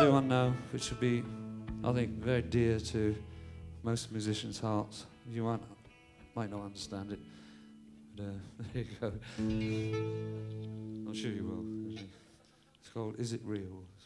do one now, which will be, I think, very dear to most musicians' hearts. You might not understand it, but there you go. I'm sure you will. It's called "Is It Real?"